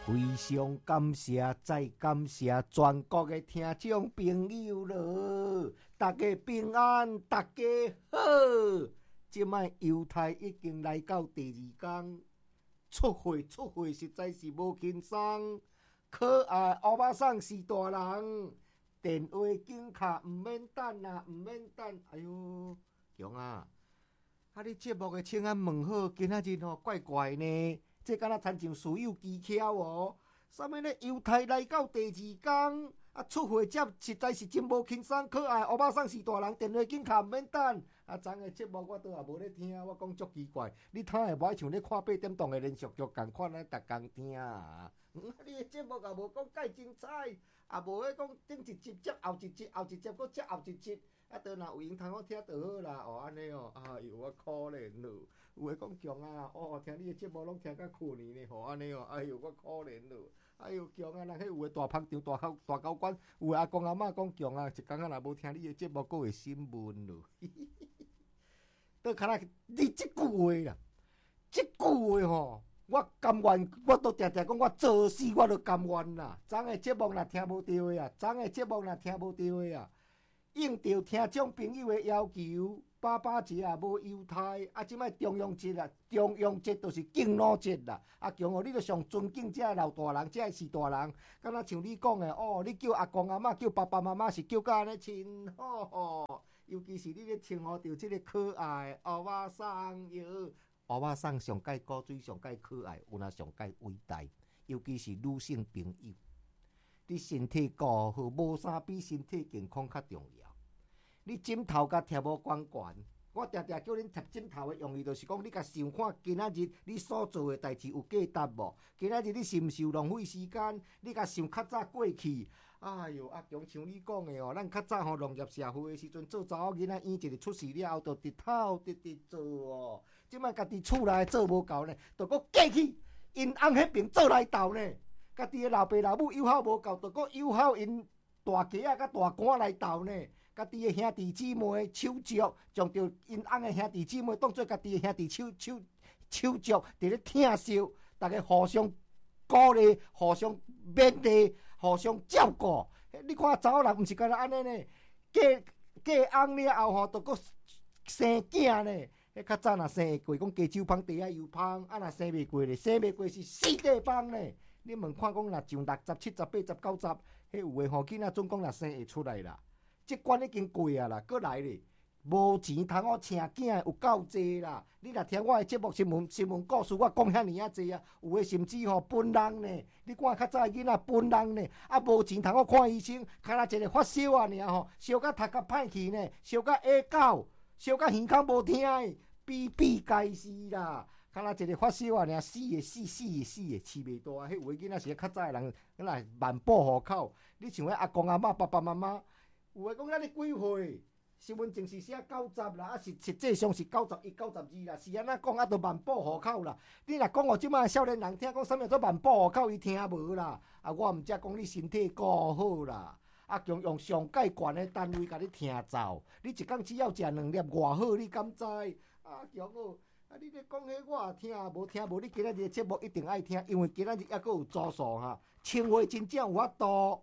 非常感谢，再感谢全国的听众朋友了，大家平安，大家好。即摆犹太已经来到第二天，出会实在是无轻松。可爱欧巴桑是大人，电话紧卡毋免等啊，毋免等。哎呦，强啊！你节目的请安问好，今仔日怪怪呢。这敢若参像事有蹊跷哦。啥物咧？犹太来到第二天，出会接实在是真无轻松。可爱欧巴桑是大人，电话紧卡毋免等。昨个节目我倒也无咧听，我讲足奇怪。你听会无像咧看8点档的连续剧共款咧，逐工听啊。你的节目也无讲介精彩，也无咧讲顶一集接后一集，后一集搁接后一集。倒若有闲通我听就好啦。安尼哦，哎呦，我可怜咯。有诶讲强啊，听你诶节目拢听甲困去呢，安尼哦，哎呦，我可怜咯。哎呦，强啊，人迄有诶大胖场、大高官，有诶阿公阿嬷讲强啊，一工仔若无听你诶节目，搁会心闷咯。倒看来你即句话啦，即句话吼，我甘愿，我都常常讲，我做死我都甘愿啦。昨个节目若听无到诶啊，昨个节目若听无到诶啊。应着听众朋友的要求，爸爸节也无犹太，即摆中央节啦，中央节就是敬老节啦。强哦，你著上尊敬这老大人，这是大人。敢若像你讲的你叫阿公阿嬷，叫爸爸妈妈是叫甲安尼亲好。尤其是你咧称呼着这个可爱欧巴桑哟，欧巴桑上界古水，上界可爱，有那上界伟大，尤其是女性朋友。你身体顾好，无啥比身体健康较重要。你枕头甲贴无关悬，我常常叫恁贴枕头的用意，就是讲你甲想看今仔日你所做的代志有价值无？今仔日你是毋是有浪费时间？你甲想较早过去，哎呦，强像你讲的咱较早农业社会的时阵，做查某囡仔，伊一个出世了后，就直头直做哦。即摆家己厝内做无够呢，就搁过去因翁迄边做来斗呢。家己的老爸老母友好无够，就搁友好因大家仔甲大官来斗呢。家己的兄弟姊妹手足，将着因翁的兄弟姊妹当做家己的兄弟手足，伫咧疼惜，大家互相鼓励，互相勉励，互相照顾。你看查某人毋是干那安尼呢？嫁翁了后就搁生囝呢。较早若生会过，讲加酒芳地啊油芳，若生袂过咧，生袂过是四地芳呢。你问看讲，若像60、70、80、90、迄有诶吼囡仔总讲若生会出来啦。即关已经过啊啦，搁来咧，无钱通我请囝有够济啦。你若听我诶节目新闻故事，我讲遐尼啊济啊，有诶甚至吼分人呢。你看较早诶囡仔分人呢，无钱通我看医生，看若一个发烧啊尔吼，烧甲头壳歹去呢，烧甲下狗，烧甲耳孔无听诶，比该死啦。看若一个发烧啊尔，死诶，饲袂大。迄有诶囡仔是较早诶人，来万宝户口。你像迄阿公阿嬷、爸爸妈妈。有诶讲遐尼几岁，身份证是写90啦，实际上是91、92啦，是安那讲都万宝户口啦。你若讲即摆少年人听讲啥物做万宝户口，伊听无啦。我毋则讲你身体顾好啦。强用上界悬诶单位甲你听奏，你一工只要食2粒偌好，你敢知？强哦！你咧讲迄我也听，无听无你今仔日节目一定爱听，因为今仔日还阁有组数哈，青花真正有法度。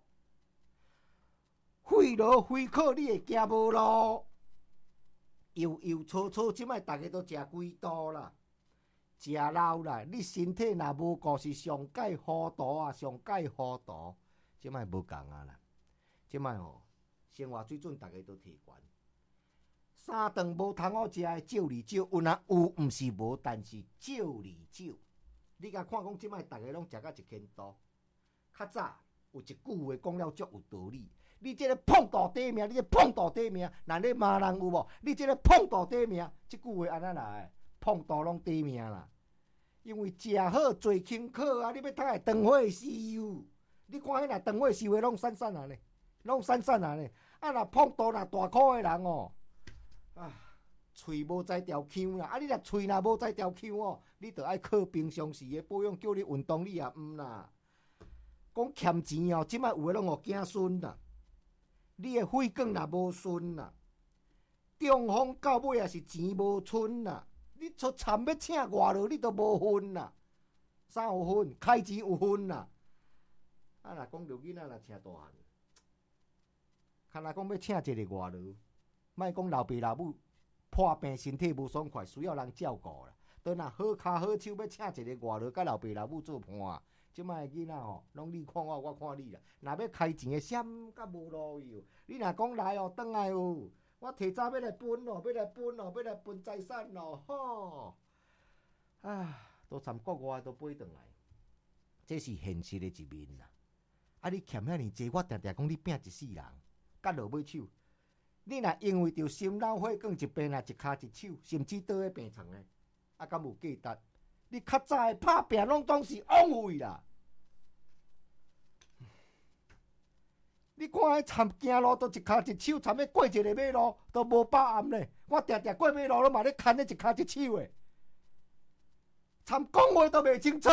费劳费考，你会行无路？油粗粗，即摆大家都食几度啦，食老啦。你身体若无顾，是上界糊涂啊，上界糊涂。即摆无共啊啦，即摆生活水准大家都提悬。3顿无通好食的少而少，有若有，毋是无，但是少而少。你甲看讲，即摆大家拢食到一千度。较早有一句话讲了足有道理。你这个碰到底命，你这碰到底命，那你骂人有无？你这个碰到底命，这句话安怎来？碰到拢底命啦。因为食好做轻巧啊，你要通来长火烧。你看迄若长火烧的拢散散啊呢，拢散散啊呢。若碰到若大箍的人喙无在调腔啦。你若喙若无在调腔你着爱靠平常时的保养，叫你运动你也毋啦。讲欠钱即摆有诶拢互囝孙啦。你的肺管也无顺啦，中风到尾也是钱无剩啦。你出惨要请外劳，你都无分啦。啥有分？开钱有分啦。 啊，若讲着囡仔若请大汉，看若讲要请一个外劳，莫讲老爸老母破病身体无爽快，需要人照顾啦。倒若好骹好手要请一个外劳，甲老爸老母做伴，即摆囡仔吼，拢你看我，我看你啦。若要开钱的，闪甲无路哟。你若讲来哦，转来哦，我提早要来分哦，要来分财产咯，吼！都参国外都飞转来，这是现实的一面啦。啊，你欠遐尼济，我定定讲你拼一世人，甲落尾手。你若因为着心脑血管一病啊，一骹一手，甚至倒喺病床诶，啊，敢有价值？你较早诶拍拼拢总是枉费啦。你看迄参行路都一骹一手，参要过一个马路都无把握呢。我定定过马路拢嘛咧牵咧一骹一手诶，参讲话都袂清楚。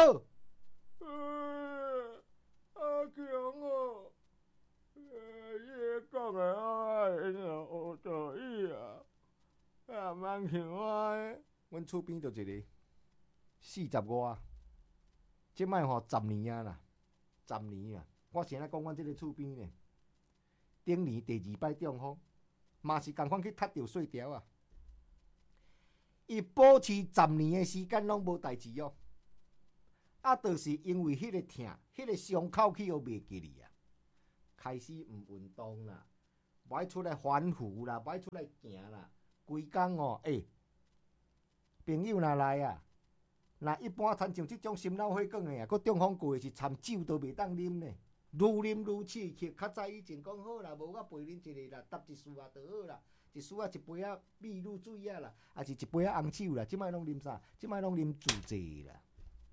阿强哦，你讲诶我有道理啊，啊，茫像我诶，阮厝边就一个40外，即摆吼10年啊啦，10年啊，我先来讲阮即个厝边呢。顶年第2摆中风，嘛是共款去踢着碎条啊！伊保持10年的时间拢无代志哦，啊，就是因为迄个痛，迄个伤口去互袂记哩啊，开始毋运动啦，无爱出来反腐啦，无爱出来行啦，规工哦，朋友若来啊，若一般参像即种心脑血管的啊，佮中风过是掺酒都袂当啉呢。愈啉愈刺激，较早以前讲好啦，无我陪恁一个啦，搭一输啊就好啦，一输啊一杯啊蜜露水啊啦，啊是一杯啊红酒啦，即摆拢啉啥？即摆拢啉自济啦。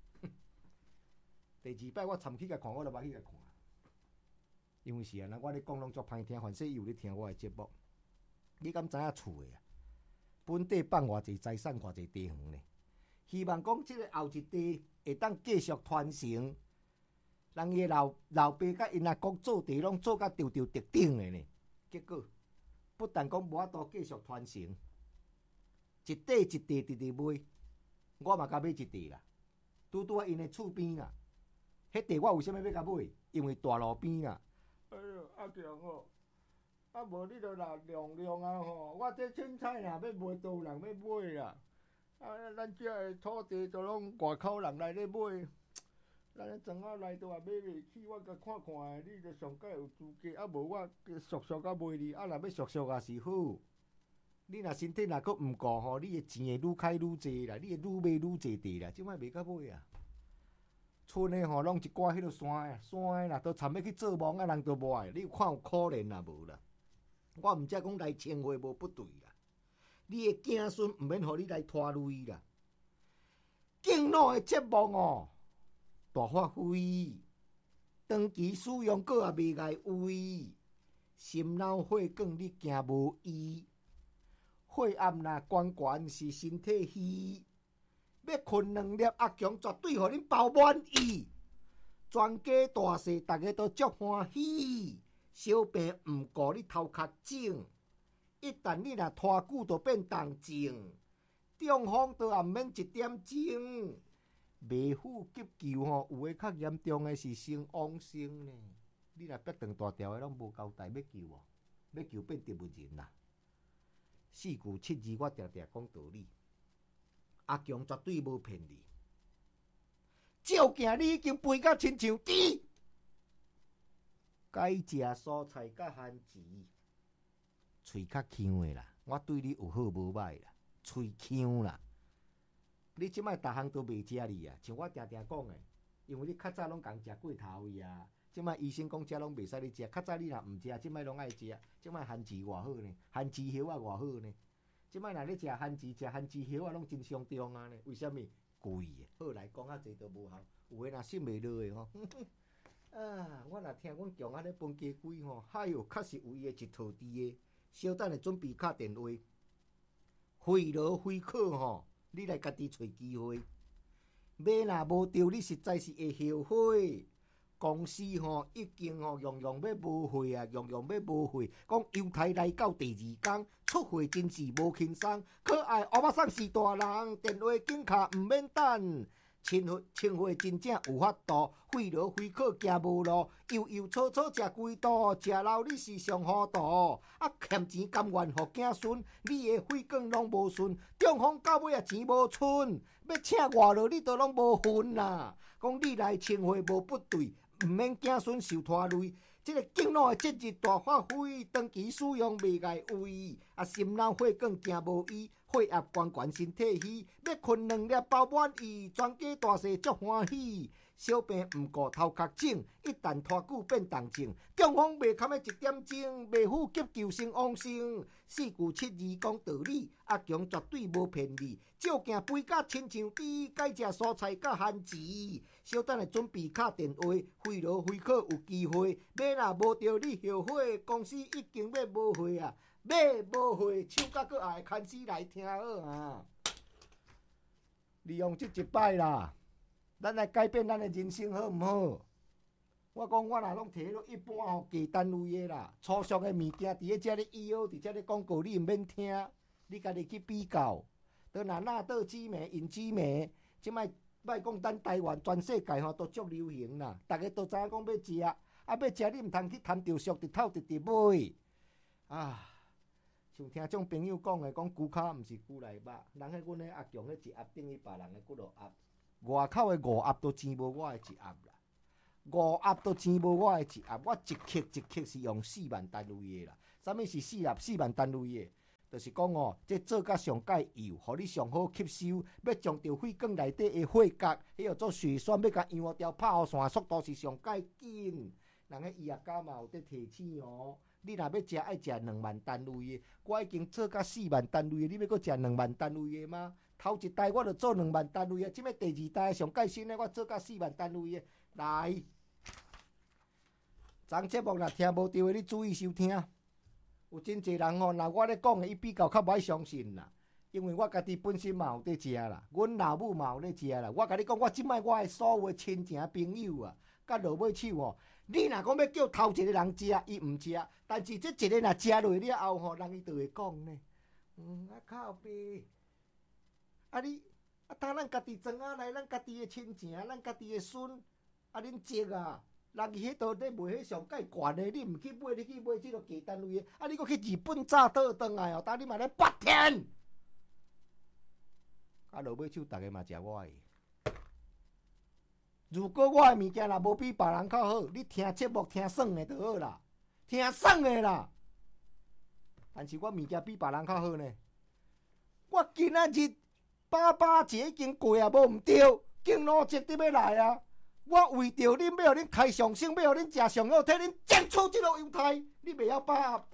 第2摆我参去甲看，我就捌去甲看，因为是安那，我咧讲拢足歹听，凡说伊有咧听我诶节目，你敢知影厝诶啊？本地放偌济财产，偌济地方呢？希望讲即个后一代会当继续传承。人伊老爸甲因阿公做地拢做甲丢丢直顶的呢，结果不但讲无法度继续传承，一块一块直直买，我嘛甲买一块啦，拄拄啊因的厝边啦，迄块我为虾米要甲买？因为大路边啦。哎呦，阿强哦，啊无你著来量量啊吼，我这凊彩啦，要买都有人要买啦，啊咱遮的土地都拢外口人来咧买。咱咧庄仔内都也买袂起，我甲看看诶，你著上届有资格，啊无我俗俗甲卖你，啊若要俗俗也是好。你若身体若佫毋顾吼，你诶钱会愈开愈侪啦，你会愈买愈侪地啦，即摆袂甲买啊。村诶吼，拢一寡迄落山诶啦，都参要去做梦啊，人都无爱。你有看有可怜啊无啦？我毋则讲来称话无不对啦。你诶子孙毋免互你来拖累啦。敬老诶节目哦。大发挥，长期使用过也袂碍位，心脑血管你行无医，血压若悬是身体虚，要困2粒阿强绝对互恁包满意，全家大细大家都足欢喜，小病毋顾你头壳整，一旦你若拖久就变动症，中风都也毋免1点钟。未赴急救吼，有诶较严重诶是身亡身呢。你若逼长大条诶，拢无交代要救哦，要救变植物人啦。4句7字，我常常讲道理。阿强绝对无骗你，照镜你已经肥甲亲像猪，该食蔬菜甲番薯，喙较呛诶啦。我对你有好无歹啦，喙呛啦。你即摆逐项都袂食哩啊，像我常常讲诶，因为你较早拢共食过头去啊，即摆医生讲遮拢袂使你食，较早你若毋食，即摆拢爱食，即摆番薯偌好呢，番薯叶啊偌好呢，即摆若咧食番薯叶啊，拢真伤重啊呢，为虾米？贵诶，好来讲较济都无效，有诶若信袂落诶吼。啊，我若听阮强啊咧分家规吼，哎哟，确实有伊诶一套伫诶，小等下准备敲电话，费劳费考吼。你来家己找机会，买若无着，你实在是会后悔。公司吼已经吼样样要无货啊，样样要无货。讲犹太来到第2天，出货真是无轻松。可爱欧巴桑是大人，电话紧卡毋免等。 清血真正有法度，费劳费考行无路，悠悠草草食几多，食老你是上糊涂。啊，欠钱甘愿互子孙，你的血管拢无顺，中风到尾啊钱无剩，要请外劳你都拢无份啦。讲你来清血无不对，毋免子孙受拖累。这个敬老的节日大发挥，长期使用袂碍胃，啊心脑血管行无医，血压悬悬身体虚，要困2粒包满意，全家大细足欢喜。小病毋顾头壳肿，一旦拖久变重症，中风袂堪的1点钟，袂赴急救身亡生。4句7字讲道理，阿强绝对无骗你。照镜肥甲亲像猪，改食蔬菜甲番薯。小等下准备敲电话，费劳费考有机会。买若无着你后悔，公司已经要无货啊！买无货，唱甲佫爱牵死来听好啊！利用这一摆啦，咱来改变咱的人生好毋好？我讲我若拢摕迄一般吼低单位的啦，粗俗的物件伫咧遮咧以后，伫遮咧广告你毋免听，你家己去比较。倒若纳豆紫梅、银紫梅，即摆莫讲咱台湾，全世界吼都足流行啦。逐个都知影讲要食，啊要食你毋通去贪着俗，直透直买。啊，像听种朋友讲的，讲龟壳毋是龟内肉，人迄阮迄阿强迄一盒等于别人的骨落盒，外口的5盒都钱无我的一盒啦。5盒都钱无我的一盒，我一克是用4万单位的啦。啥物是4盒4万单位的？就是讲哦，这做甲上介油，互你上好吸收。要将着血管内底的血角，迄个做血栓，要甲养掉拍互线，速度是上介紧。人迄医学家嘛有在提醒哦，你若要食爱食2万单位的，我已经做甲4万单位的，你要搁食2万单位的吗？头一代我就做2万单位的，即摆第2代上介新的，我做甲4万单位的。来，咱节目若听无着的，你注意收听。有真侪人吼，若我咧讲的，伊比较较无爱相信啦。因为我家己本身嘛有在食啦，阮老母嘛有咧食啦。我甲你讲，我即摆我的所有的亲情朋友啊，甲落尾手吼，你若讲要叫头一个人食，伊毋食。但是这一个若食落了后吼，人伊就会讲呢，靠背，你当咱家己庄仔内，咱家己的亲情，咱家己的孙，恁叔啊。人伊迄度咧卖迄上介悬的，你毋去买，你去买即个低单位的，你搁去日本炸倒转来哦，当你嘛咧8天，落尾手，逐个嘛食我的。如果我的物件若无比别人较好，你听节目听爽的就好啦，听爽的啦。但是我物件比别人较好呢。我今仔日爸节已经过啊，无毋对，敬老节得要来啊。我为着恁要互恁开上升，要互恁食上好，替恁争取即个优待，你袂晓把握。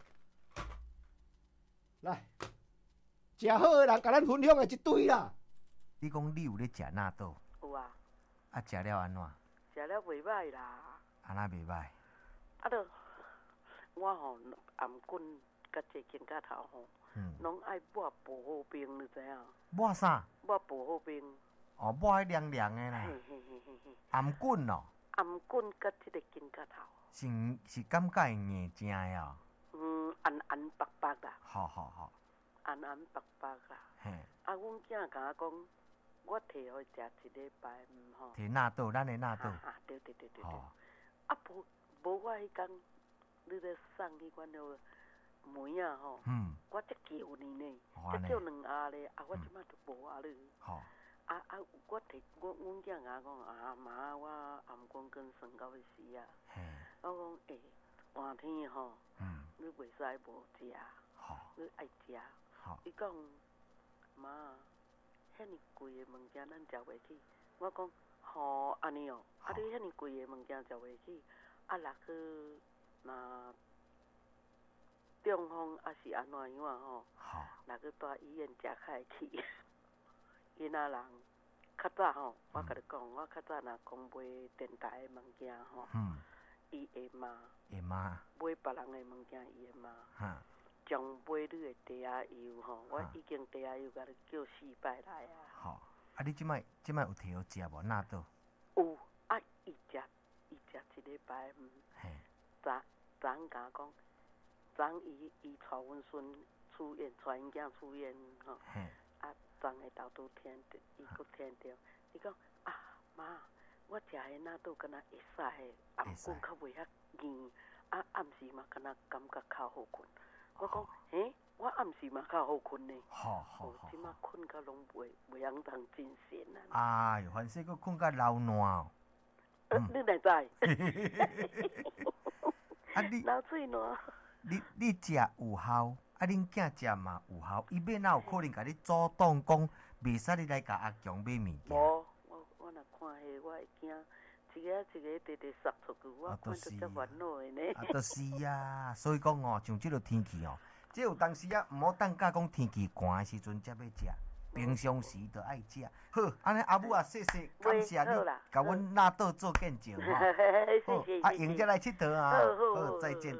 来，食好的人甲咱分享的一堆啦。你讲你有咧食纳豆？ 有啊。 啊，食了安怎？ 食了袂歹啦。 安那袂歹？ 啊，著我吼颔棍甲这肩胛头吼，拢爱抹薄荷冰，你知影？ 抹啥？ 抹薄荷冰。 哦，抹迄凉凉的啦。颔棍哦。 颔棍甲即个肩胛头。 是感觉会硬正的哦。 红白白啦。 好。 红白白啦。 嘿。 啊，阮囝甲我讲，我摕互伊食1礼拜，吼。 摕纳豆，咱的纳豆。 对。啊，无我迄工，你咧送迄款了梅啊吼。我才叫你呢，才叫2盒咧，我即摆都无啊你。好。我摕阮囝甲我讲妈，我颔棍跟酸到要死啊！我讲寒天吼，你袂使无食，你爱食。伊讲妈，遐尼贵的物件咱食袂起。我讲吼安尼哦，你遐尼贵的物件食袂起，若去若中风是安怎样吼？若去住医院食较会起。因仔人较早吼，我甲你讲，我较早若讲买电台的物件吼，伊会骂，买别人的物件伊会骂，将买你的茶仔油吼，我已经茶仔油甲你叫4摆来啊。好，你即摆有摕好食无？纳豆？有，伊食1礼拜，昨昏甲讲，昨昏伊带阮孙出院，带因囝出院吼。昨下昼拄听着，伊佫听着，伊讲妈，我食的那都敢若会使的，啊，毋过较袂遐硬，啊，暗时嘛敢若感觉较好困。我讲，嘿，我暗时嘛较好困呢。 好， 即马困较拢袂晓通真神啊。 哎哟，凡说佫困较流烂哦。 你哪知？ 啊你流水烂。 你食有效，啊恁囝食嘛有效，伊要哪有可能甲你阻挡讲袂使你来甲阿强买物件？ 无，我若看迄我会惊，一个直直杀出去，我看着足烦恼的呢。 就是啊，所以讲哦，像即个天气哦，即有当时啊，毋好等甲讲天气寒的时阵才要食。平常时就爱食。好，安尼阿母啊，谢谢，感谢你，甲阮纳豆做见证吼。好，啊，迎接来佚佗啊。好，再见。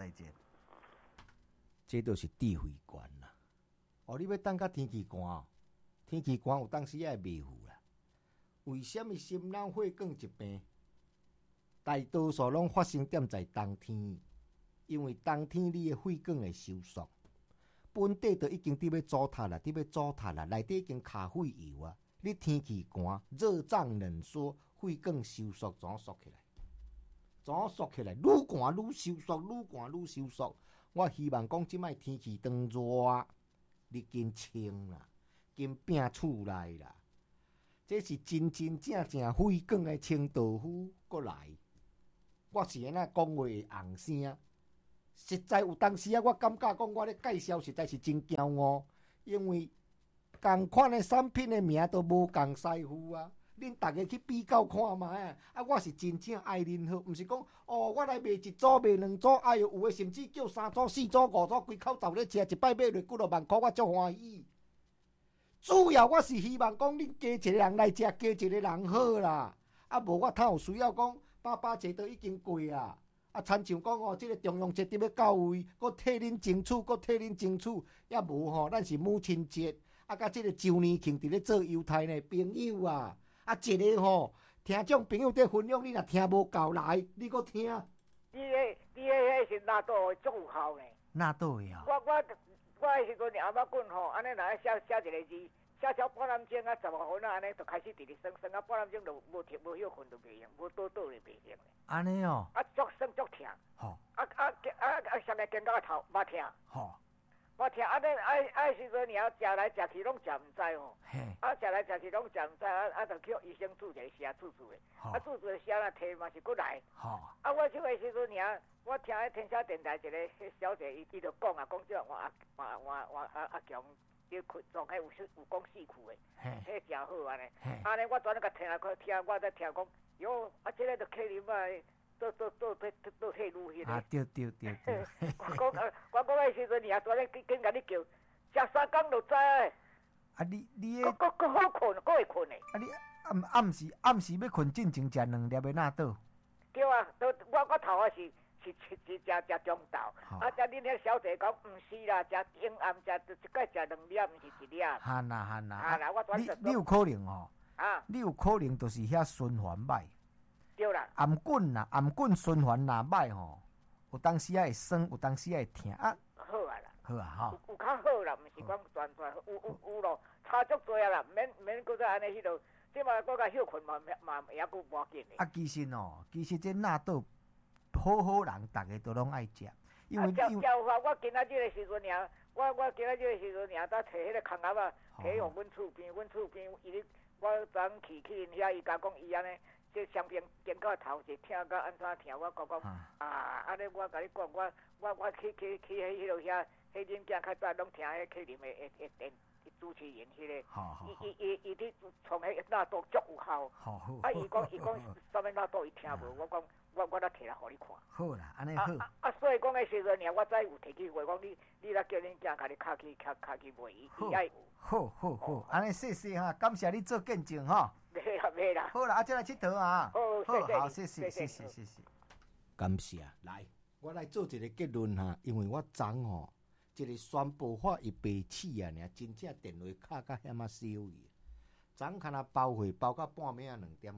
这就是智慧观啦。哦，你要等甲天气寒，天气寒有当时也会袂赴啦。为什么心脑血管疾病大多数拢发生点在冬天？因为冬天你的血管会收缩。本地就已经伫要煮塌啦，内底已经卡血油啊！你天气寒，热胀冷缩，血管收缩怎缩起来？愈寒愈收缩。我希望讲即摆天气当热，你紧清啦，紧摒厝内啦。这是真正血管的清道夫过来。我是安那讲话会红声。实在有当时啊，我感觉讲我咧介绍实在是真骄傲，因为同款的产品的名都无共师傅啊。恁大家去比较看嘛啊！我是真正爱恁好，毋是讲哦，我来卖一组卖两组，哎哟，有诶甚至叫3组、4组、5组，规口罩咧吃，一摆买落几落万箍，我足欢喜。主要我是希望讲恁加一个人来食，加一个人好啦。啊，无我哪有需要讲爸节都已经过啊。啊，亲像讲哦，即个重阳节伫要到位，搁替恁争取，也无吼，咱是母亲节，啊，甲即个周年庆伫咧做犹太呢，朋友啊，啊，一个吼，听众朋友在分享，你若听无够来，你搁听。 你迄是纳豆的足有效呢？ 纳豆的哦。 我迄时阵阿妈棍吼，安尼若写一个字。写半点钟啊，15分啊，安尼就开始直直算啊，半点钟就无休困就袂用，无倒就袂用。 安尼哦。 啊，足酸足疼。 吼。 上来见到个头捌疼。 吼。 捌疼，安尼时阵你要食来食去拢食毋知吼。 嘿。 啊，食来食去拢食毋知，就叫医生注一个写注的。啊，注的写了摕嘛是过来。 吼。 啊，我这个时阵我听迄天下电台一个小姐，伊就讲即个我阿强。叫做迄有讲四区的，迄真好安尼。安尼我转个听我在听讲，哟，啊，这个就客啉啊，都退路迄个。 啊，对。 我讲迄时阵，转咧紧甲你叫，食3工就知。 啊，你个好困，个会困的。 啊，你暗时要困之前食2粒的纳豆。 对啊，我头啊是食中昼，啊！恁遐小姐讲，毋是啦，食中暗食一摆食2粒，毋是1粒。 哈啦， 我你有可能哦。 啊！ 你有可能就是遐循环歹。 对啦。 颔管循环若歹吼，有当时会酸，有当时会疼啊。 好啊啦。 好啊吼。 有较好啦，毋是讲全有咯，差足多啊啦，免搁再安尼迄落，即嘛搁甲休困嘛也搁无要紧的。 啊，其实这纳豆。好人，大家都拢爱食，因为我今仔日的时阵尔，我今仔日的时阵尔，搭摕迄个空盒啊，摕互阮厝边，伊我昨去因遐，伊甲讲伊安尼，这双边肩到头是疼到安怎疼，我讲安尼我甲你讲，我去迄落遐，迄恁囝较早拢听迄客林的主持人迄个，伊伫从迄纳豆足有效，啊，伊讲啥物纳豆伊听无，我讲。我来摕来互你看。 好啦，安尼好。 所以讲诶时阵尔，我再有提起话讲，你来叫恁囝甲你卡去买，伊爱有。 好，安尼谢谢哈，感谢你做见证哈。 袂啦。 好啦，啊，再来佚佗啊。好，谢谢。 感谢，来，我来做一个结论哈，因为我昨吼一个宣布法伊白痴啊，真正电话卡甲险收伊。昨看若包货包到半暝啊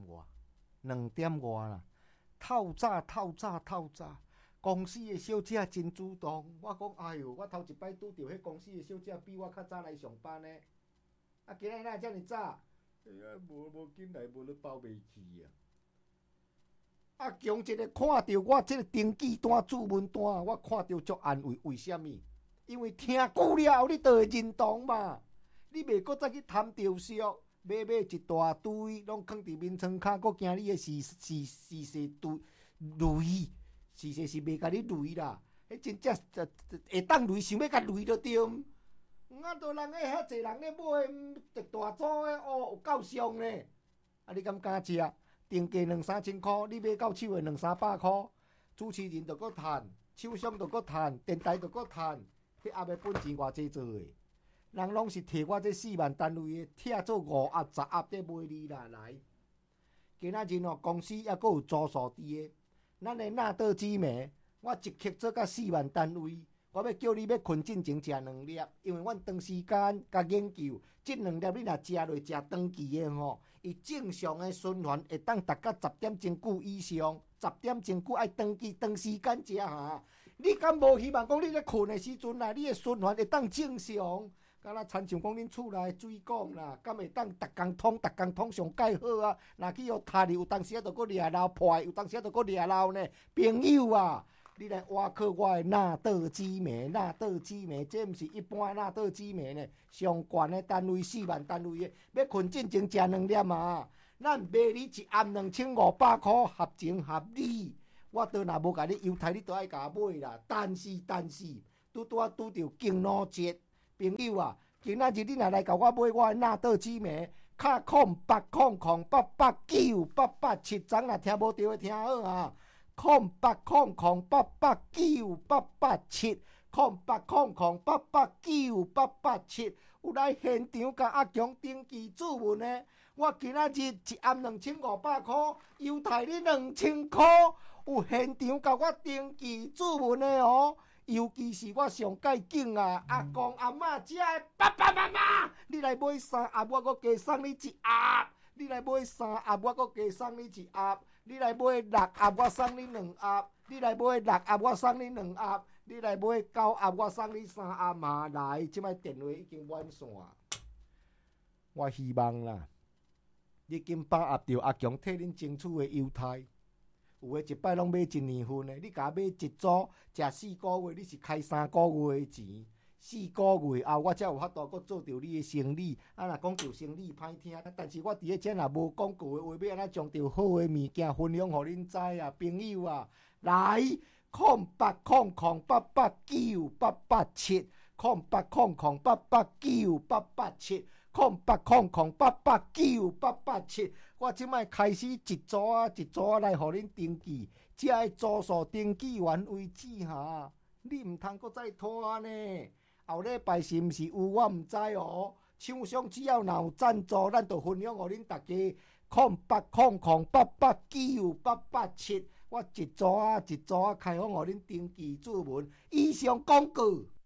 2点外啦。透早，公司的小姐真主动。我讲，哎哟，我头一摆拄着迄公司的小姐比我较早来上班呢。啊，今日哪遮尔早？ 无紧来，无咧包袂去啊！啊，强一个看到我这个登记单、注文单，我看到足安慰。为什么？因为听久了后，你就会认同嘛。你袂搁再去贪着俗，买一大堆，拢放伫眠床骹，搁惊你的是势累，是势是袂甲你累啦。迄真正会当累，想要甲累就对。啊，都人遐济人咧买一大组的，有够俗呢。啊，你敢食？定价2-3千箍，你买到手的200-300箍，主持人就搁趁，厂商就搁趁，电台就搁趁，迄鸭的本钱偌济做的？人拢是摕我这4万单位的，拆做5鸭、10鸭在卖你啦。来，今仔日哦，公司还阁有租数伫的，咱的纳豆紫梅，我一克做到4万单位。我要叫你要困进前食2粒，因为阮长时间甲研究，这2粒你若食落食长期的吼，伊正常的循环会当达到10点钟久以上，10点钟久爱长时间食哈。你敢无希望讲你咧困的时阵啊，你的循环会当正常？敢若亲像讲恁厝内的水管啦，敢会当逐工通上盖好啊？若去互塌哩，有当时啊，着搁掠漏破，有当时啊，着搁掠漏呢。朋友啊！你来挖靠我的纳豆紫梅，这毋是一般纳豆紫梅呢，上悬的单位4万单位的，要困进前食2粒啊！咱卖你一盒2500箍，合情合理。我倒若无甲你优待，你都爱甲我买啦。但是，拄着敬老节，朋友啊，今仔日你若来甲我买我的纳豆紫梅，卡0800889887，昨若听无着的听好啊！0800889887，0800889887，有来现场甲阿强登记注文的，我今仔日一盒2500箍，优待你2000箍，有现场甲我登记注文的哦。尤其是我上介紧啊，阿公阿嬷食的爸爸妈妈，你来买3盒，我搁加送你1盒；你来买3盒，我搁加送你1盒。你来买6盒，我送你2盒；你来买6盒，我送你2盒；你来买9盒，我送你3盒嘛。来，即摆电话已經滿線，我希望啦，你緊把握到阿強替恁爭取的優待。有誒一擺攏買1年份的，你甲買一組，食4個月，你是開3個月的錢。4個月後，我才有法度閣做着你的生理。啊，若講着生理歹聽，但是我伫遮若無廣告的話，要安怎將着好的物件分享互恁知啊，朋友啊，來0800889887，0800889887，我即擺開始一組來互恁登記，只愛組數登記完為止哈，你毋通閣再拖呢。後禮拜是毋是有我毋知哦。廠商只要若有贊助，咱就分享互恁大家。0800889887，我一組開放互恁登記注文。以上廣告。